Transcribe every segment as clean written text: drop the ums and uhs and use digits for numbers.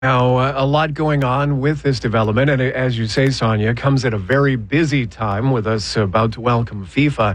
Now, a lot going on with this development, and as you say, Sonia, comes at a very busy time with us about to welcome FIFA.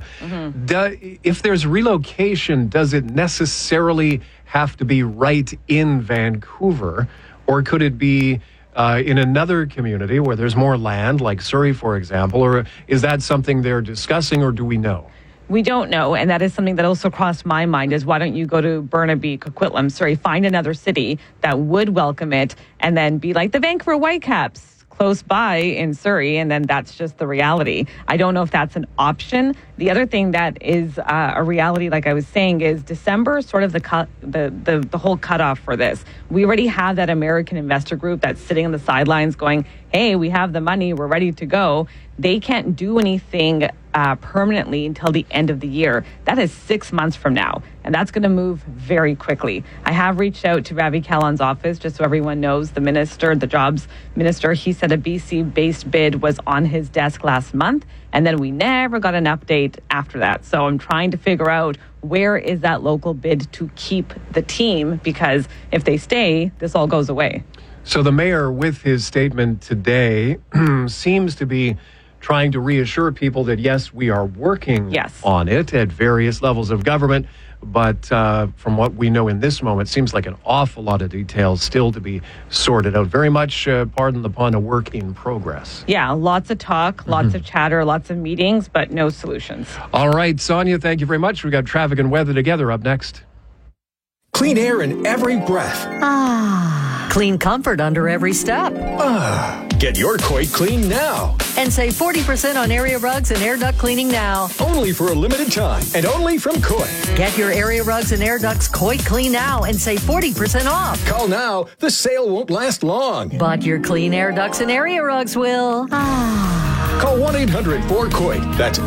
If there's relocation, does it necessarily have to be right in Vancouver, or could it be in another community where there's more land, like Surrey, for example, or is that something they're discussing, or do we know? We don't know, and that is something that also crossed my mind is why don't you go to Burnaby, Coquitlam, Surrey, find another city that would welcome it and then be like the Vancouver Whitecaps close by in Surrey, and then that's just the reality. I don't know if that's an option. The other thing that is a reality, like I was saying, is December sort of the whole cutoff for this. We already have that American investor group that's sitting on the sidelines going, hey, we have the money, we're ready to go. They can't do anything permanently until the end of the year. That is 6 months from now, and that's going to move very quickly. I have reached out to Ravi Kahlon's office, just so everyone knows, the jobs minister. He said a BC-based bid was on his desk last month, and then we never got an update after that. So I'm trying to figure out where is that local bid to keep the team, because if they stay, this all goes away. So the mayor, with his statement today, seems to be trying to reassure people that, yes, we are working on it at various levels of government. But from what we know in this moment, seems like an awful lot of details still to be sorted out. Very much, pardon the pun, a work in progress. Yeah, lots of talk, lots of chatter, lots of meetings, but no solutions. All right, Sonia, thank you very much. We got traffic and weather together up next. Clean air in every breath. Clean comfort under every step. Get your Coit clean now. And save 40% on area rugs and air duct cleaning now. Only for a limited time and only from Coit. Get your area rugs and air ducts Coit clean now and save 40% off. Call now. The sale won't last long. But your clean air ducts and area rugs will. Call 1-800-4COIT. That's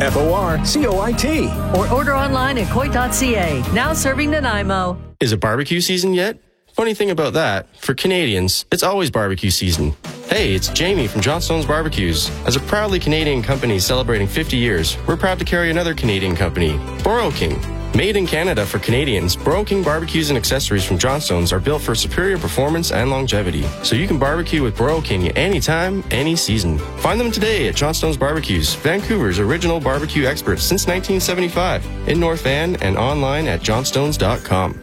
FORCOIT. Or order online at coit.ca. Now serving Nanaimo. Is it barbecue season yet? Funny thing about that, for Canadians, it's always barbecue season. Hey, it's Jamie from Johnstone's Barbecues. As a proudly Canadian company celebrating 50 years, we're proud to carry another Canadian company, Boro King. Made in Canada for Canadians, Boro King barbecues and accessories from Johnstone's are built for superior performance and longevity. So you can barbecue with Boro King anytime, any season. Find them today at Johnstone's Barbecues, Vancouver's original barbecue experts since 1975, in North Van and online at johnstones.com.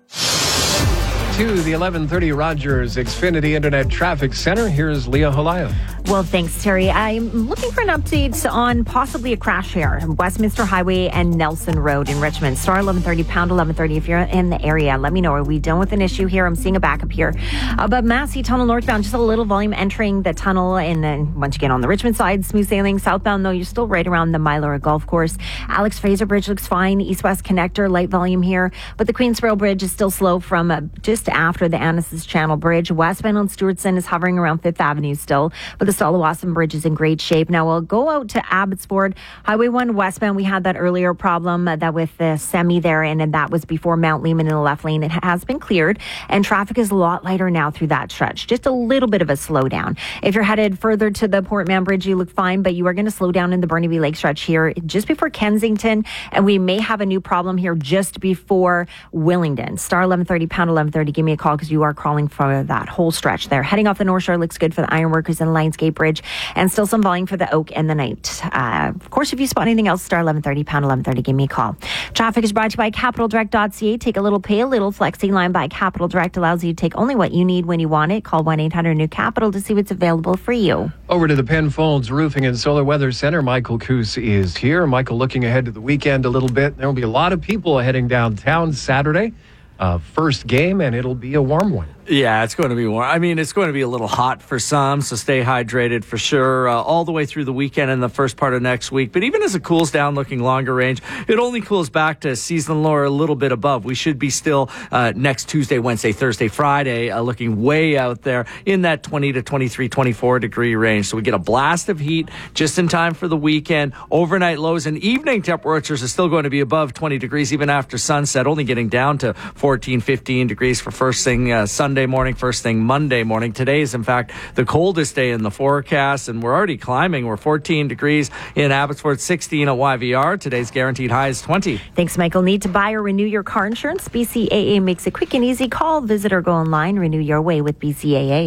To the 1130 Rogers Xfinity Internet Traffic Center. Here's Leah Holaya. Well, thanks, Terry. I'm looking for an update on possibly a crash here. Westminster Highway and Nelson Road in Richmond. Star 1130, pound 1130. If you're in the area, let me know. Are we done with an issue here? I'm seeing a backup here. But Massey Tunnel northbound, just a little volume entering the tunnel. And then once you get on the Richmond side, smooth sailing. Southbound, though, you're still right around the Mylora Golf Course. Alex Fraser Bridge looks fine. East-west connector, light volume here. But the Queensboro Bridge is still slow from just after the Annis's Channel Bridge. Westbound on Stewartson is hovering around 5th Avenue still, but the Stalawasan Bridge is in great shape. Now we'll go out to Abbotsford. Highway 1 westbound, we had that earlier problem that with the semi there, and that was before Mount Lehman in the left lane. It has been cleared, and traffic is a lot lighter now through that stretch. Just a little bit of a slowdown. If you're headed further to the Port Mann Bridge, you look fine, but you are going to slow down in the Burnaby Lake stretch here just before Kensington, and we may have a new problem here just before Willingdon. Star 1130, pound 1130. Give me a call because you are crawling for that whole stretch there. Heading off the North Shore looks good for the Ironworkers and Lionsgate Bridge, and still some volume for the Oak and the Night. Of course, if you spot anything else, star 1130, pound 1130, give me a call. Traffic is brought to you by CapitalDirect.ca. Take a little, pay a little. Flexi line by Capital Direct allows you to take only what you need when you want it. Call 1-800-NEW-CAPITAL to see what's available for you. Over to the Penfolds Roofing and Solar Weather Center. Michael Coos is here. Michael, looking ahead to the weekend a little bit. There will be a lot of people heading downtown Saturday. First game, and it'll be a warm one. Yeah, it's going to be warm. I mean, it's going to be a little hot for some, so stay hydrated for sure all the way through the weekend and the first part of next week. But even as it cools down, looking longer range, it only cools back to seasonal low or a little bit above. We should be still next Tuesday, Wednesday, Thursday, Friday, looking way out there in that 20 to 23, 24 degree range. So we get a blast of heat just in time for the weekend. Overnight lows and evening temperatures are still going to be above 20 degrees even after sunset, only getting down to 14, 15 degrees for first thing Sunday Sunday morning, first thing Monday morning. Today is, in fact, the coldest day in the forecast, and we're already climbing. We're 14 degrees in Abbotsford, 16 at YVR. Today's guaranteed high is 20. Thanks, Michael. Need to buy or renew your car insurance? BCAA makes it quick and easy. Call, visit, or go online. Renew your way with BCAA.